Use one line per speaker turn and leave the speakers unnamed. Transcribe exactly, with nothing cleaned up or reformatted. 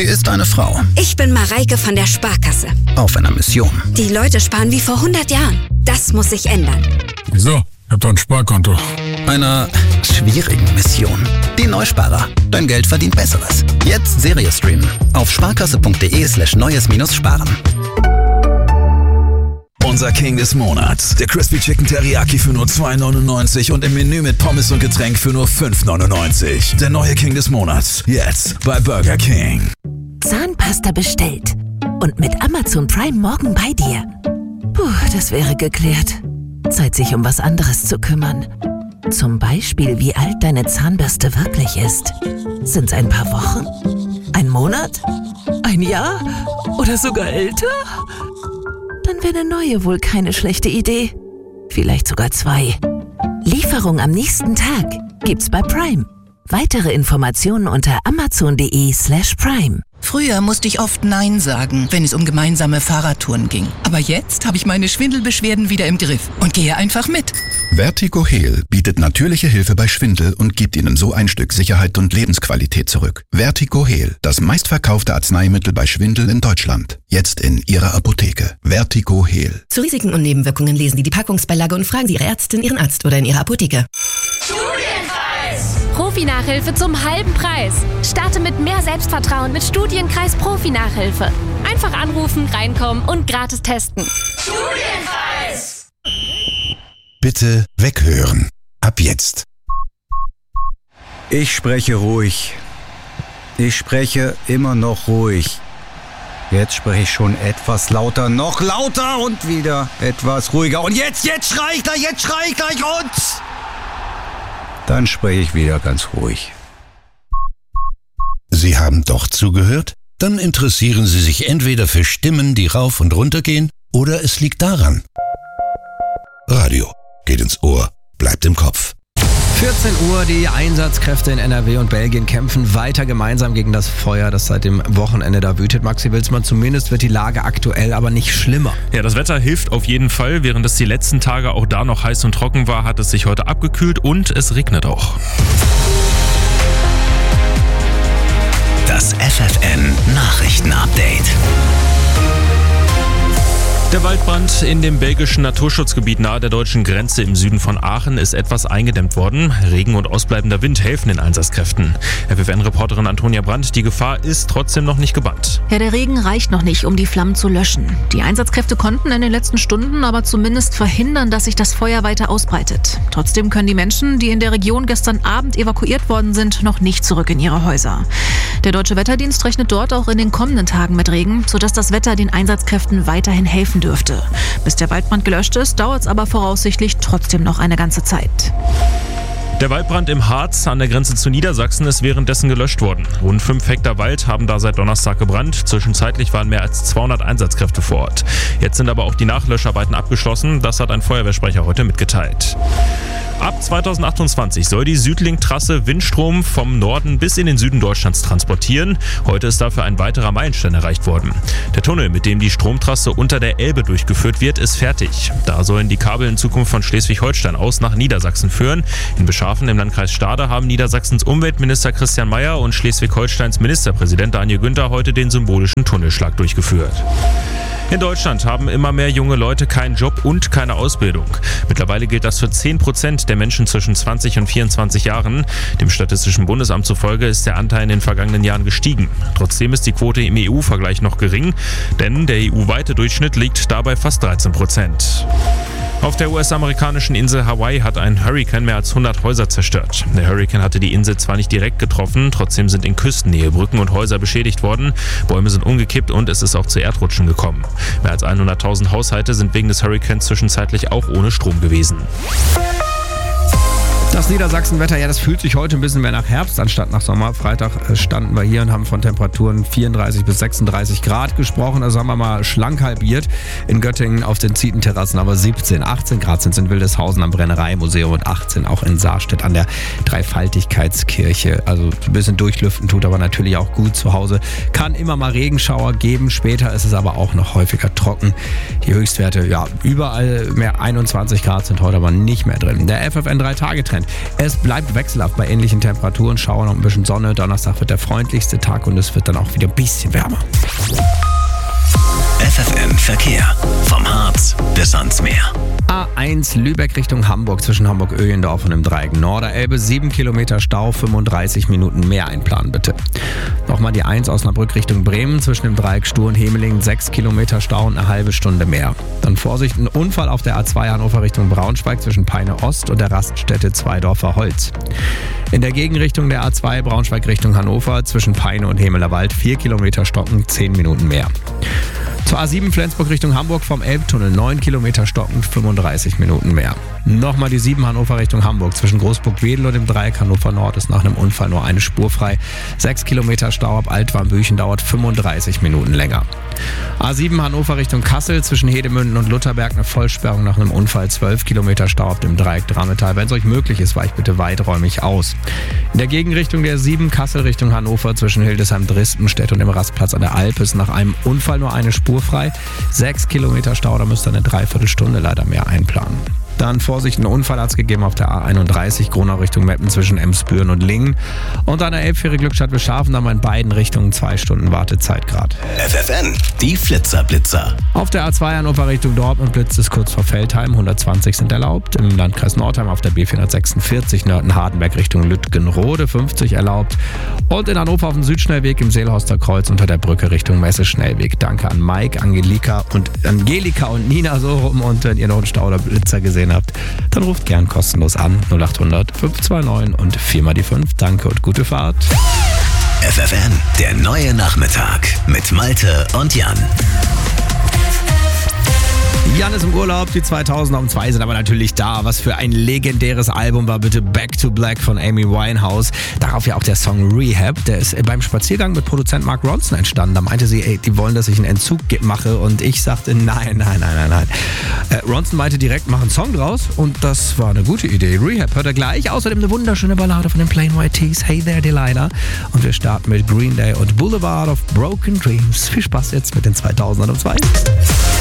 Sie ist eine Frau.
Ich bin Mareike von der Sparkasse.
Auf einer Mission.
Die Leute sparen wie vor hundert Jahren. Das muss sich ändern.
Wieso? Ich hab doch ein Sparkonto.
Einer schwierigen Mission. Die Neusparer. Dein Geld verdient Besseres. Jetzt Serie streamen. Auf sparkasse.de slash neues minus sparen.
Unser King des Monats. Der Crispy Chicken Teriyaki für nur zwei neunundneunzig und im Menü mit Pommes und Getränk für nur fünf neunundneunzig. Der neue King des Monats. Jetzt bei Burger King.
Zahnpasta bestellt. Und mit Amazon Prime morgen bei dir. Puh, das wäre geklärt. Zeit, sich um was anderes zu kümmern. Zum Beispiel, wie alt deine Zahnbürste wirklich ist. Sind's ein paar Wochen? Ein Monat? Ein Jahr? Oder sogar älter? Dann wäre eine neue wohl keine schlechte Idee. Vielleicht sogar zwei. Lieferung am nächsten Tag gibt's bei Prime. Weitere Informationen unter amazon.de slash prime.
Früher musste ich oft Nein sagen, wenn es um gemeinsame Fahrradtouren ging. Aber jetzt habe ich meine Schwindelbeschwerden wieder im Griff und gehe einfach mit.
Vertigo-Heal bietet natürliche Hilfe bei Schwindel und gibt Ihnen so ein Stück Sicherheit und Lebensqualität zurück. Vertigo-Heal, das meistverkaufte Arzneimittel bei Schwindel in Deutschland. Jetzt in Ihrer Apotheke. Vertigo-Heal.
Zu Risiken und Nebenwirkungen lesen Sie die Packungsbeilage und fragen Sie Ihre Ärztin, Ihren Arzt oder in Ihrer Apotheke.
Studienkreis! Profi-Nachhilfe zum halben Preis. Starte mit mehr Selbstvertrauen mit Studienkreis Profi-Nachhilfe. Einfach anrufen, reinkommen und gratis testen.
Studienkreis!
Bitte weghören. Ab jetzt.
Ich spreche ruhig. Ich spreche immer noch ruhig. Jetzt spreche ich schon etwas lauter, noch lauter und wieder etwas ruhiger. Und jetzt, jetzt schrei ich gleich, jetzt schrei ich gleich und... Dann spreche ich wieder ganz ruhig.
Sie haben doch zugehört? Dann interessieren Sie sich entweder für Stimmen, die rauf und runter gehen, oder es liegt daran. Radio geht ins Ohr, bleibt im Kopf.
vierzehn Uhr, die Einsatzkräfte in N R W und Belgien kämpfen weiter gemeinsam gegen das Feuer, das seit dem Wochenende da wütet. Maxi Wilsmann, zumindest wird die Lage aktuell aber nicht schlimmer.
Ja, das Wetter hilft auf jeden Fall. Während es die letzten Tage auch da noch heiß und trocken war, hat es sich heute abgekühlt und es regnet auch.
Das F F N Nachrichten-Update.
Der Waldbrand in dem belgischen Naturschutzgebiet nahe der deutschen Grenze im Süden von Aachen ist etwas eingedämmt worden. Regen und ausbleibender Wind helfen den Einsatzkräften. F F N-Reporterin Antonia Brandt, die Gefahr ist trotzdem noch nicht gebannt.
Ja, der Regen reicht noch nicht, um die Flammen zu löschen. Die Einsatzkräfte konnten in den letzten Stunden aber zumindest verhindern, dass sich das Feuer weiter ausbreitet. Trotzdem können die Menschen, die in der Region gestern Abend evakuiert worden sind, noch nicht zurück in ihre Häuser. Der Deutsche Wetterdienst rechnet dort auch in den kommenden Tagen mit Regen, sodass das Wetter den Einsatzkräften weiterhin helfen dürfte. Bis der Waldbrand gelöscht ist, dauert es aber voraussichtlich trotzdem noch eine ganze Zeit.
Der Waldbrand im Harz an der Grenze zu Niedersachsen ist währenddessen gelöscht worden. Rund fünf Hektar Wald haben da seit Donnerstag gebrannt. Zwischenzeitlich waren mehr als zweihundert Einsatzkräfte vor Ort. Jetzt sind aber auch die Nachlöscharbeiten abgeschlossen. Das hat ein Feuerwehrsprecher heute mitgeteilt. Ab zweitausendachtundzwanzig soll die Südlink-Trasse Windstrom vom Norden bis in den Süden Deutschlands transportieren. Heute ist dafür ein weiterer Meilenstein erreicht worden. Der Tunnel, mit dem die Stromtrasse unter der Elbe durchgeführt wird, ist fertig. Da sollen die Kabel in Zukunft von Schleswig-Holstein aus nach Niedersachsen führen. In Beschafen im Landkreis Stade haben Niedersachsens Umweltminister Christian Mayer und Schleswig-Holsteins Ministerpräsident Daniel Günther heute den symbolischen Tunnelschlag durchgeführt. In Deutschland haben immer mehr junge Leute keinen Job und keine Ausbildung. Mittlerweile gilt das für zehn Prozent der Menschen zwischen zwanzig und vierundzwanzig Jahren. Dem Statistischen Bundesamt zufolge ist der Anteil in den vergangenen Jahren gestiegen. Trotzdem ist die Quote im E U-Vergleich noch gering, denn der E U-weite Durchschnitt liegt dabei fast dreizehn Prozent. Auf der U S-amerikanischen Insel Hawaii hat ein Hurrikan mehr als hundert Häuser zerstört. Der Hurrikan hatte die Insel zwar nicht direkt getroffen, trotzdem sind in Küstennähe Brücken und Häuser beschädigt worden. Bäume sind umgekippt und es ist auch zu Erdrutschen gekommen. Mehr als hunderttausend Haushalte sind wegen des Hurrikans zwischenzeitlich auch ohne Strom gewesen.
Das Niedersachsenwetter, ja, das fühlt sich heute ein bisschen mehr nach Herbst anstatt nach Sommer. Freitag standen wir hier und haben von Temperaturen vierunddreißig bis sechsunddreißig Grad gesprochen. Also haben wir mal schlank halbiert. In Göttingen auf den Zietenterrassen aber siebzehn, achtzehn Grad sind es in Wildeshausen am Brennereimuseum und achtzehn auch in Saarstedt an der Dreifaltigkeitskirche. Also ein bisschen durchlüften tut aber natürlich auch gut zu Hause. Kann immer mal Regenschauer geben. Später ist es aber auch noch häufiger trocken. Die Höchstwerte, ja, überall mehr einundzwanzig Grad sind heute aber nicht mehr drin. Der F F N drei Tage Trend Prozent. Es bleibt wechselhaft bei ähnlichen Temperaturen, Schauern und ein bisschen Sonne. Donnerstag wird der freundlichste Tag und es wird dann auch wieder ein bisschen wärmer.
F F M Verkehr. Vom Harz bis ans Meer.
A eins Lübeck Richtung Hamburg zwischen Hamburg-Öhlendorf und dem Dreieck Norderelbe. sieben Kilometer Stau, fünfunddreißig Minuten mehr einplanen bitte. Nochmal die eins Osnabrück Richtung Bremen zwischen dem Dreieck Stur und Hemeling. sechs Kilometer Stau und eine halbe Stunde mehr. Dann Vorsicht, ein Unfall auf der A zwei Hannover Richtung Braunschweig zwischen Peine Ost und der Raststätte Zweidorfer Holz. In der Gegenrichtung der A zwei Braunschweig Richtung Hannover zwischen Peine und Hemelerwald. vier Kilometer stocken, zehn Minuten mehr. Zur A sieben Flensburg Richtung Hamburg vom Elbtunnel, neun Kilometer stockend, fünfunddreißig Minuten mehr. Nochmal die sieben Hannover Richtung Hamburg. Zwischen Großburg-Wedel und dem Dreieck Hannover Nord ist nach einem Unfall nur eine Spur frei. sechs Kilometer Stau ab Altwarmbüchen, dauert fünfunddreißig Minuten länger. A sieben Hannover Richtung Kassel, zwischen Hedemünden und Lutherberg eine Vollsperrung nach einem Unfall. zwölf Kilometer Stau auf dem Dreieck Drammetal. Wenn es euch möglich ist, weicht bitte weiträumig aus. In der Gegenrichtung der sieben Kassel Richtung Hannover zwischen Hildesheim, Dresdenstedt und dem Rastplatz an der Alp ist nach einem Unfall nur eine Spur frei. sechs Kilometer Stau, da müsst ihr eine Dreiviertelstunde leider mehr einplanen. Dann Vorsicht, ein Unfall hat es gegeben auf der A einunddreißig, Gronau Richtung Meppen zwischen Emsbüren und Lingen. Und an der Elbfähre Glückstadt Beschafen in beiden Richtungen zwei Stunden Wartezeit gerade.
F F N, die Flitzer-Blitzer.
Auf der A zwei Hannover Richtung Dortmund blitzt es kurz vor Veltheim, hundertzwanzig sind erlaubt. Im Landkreis Nordheim auf der B vierhundertsechsundvierzig Nörten-Hardenberg Richtung Lütgenrode, fünfzig erlaubt. Und in Hannover auf dem Südschnellweg im Seelhorster Kreuz unter der Brücke Richtung Messe-Schnellweg. Danke an Mike, Angelika und Angelika und Nina so rum. Und wenn ihr noch einen Stau oder Blitzer gesehen habt, dann ruft gern kostenlos an null acht hundert fünf zwei neun und vier mal die fünf. Danke und gute Fahrt.
F F N, der neue Nachmittag mit Malte und Jan.
Jan ist im Urlaub, die zweitausender um zwei sind aber natürlich da. Was für ein legendäres Album war bitte Back to Black von Amy Winehouse. Darauf ja auch der Song Rehab. Der ist beim Spaziergang mit Produzent Mark Ronson entstanden. Da meinte sie, ey, die wollen, dass ich einen Entzug mache. Und ich sagte, nein, nein, nein, nein, nein. Äh, Ronson meinte direkt, mach einen Song draus. Und das war eine gute Idee. Rehab hört er gleich. Außerdem eine wunderschöne Ballade von den Plain White T's, Hey There Delilah. Und wir starten mit Green Day und Boulevard of Broken Dreams. Viel Spaß jetzt mit den zweitausender um zwei.